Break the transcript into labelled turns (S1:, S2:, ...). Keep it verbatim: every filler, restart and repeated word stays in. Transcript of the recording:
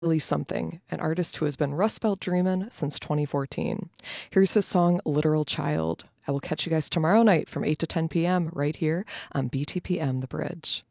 S1: Something, an artist who has been Rust Belt dreamin' since twenty fourteen. Here's his song Literal Child. I will catch you guys tomorrow night from eight to ten p.m. right here on B T P M The Bridge.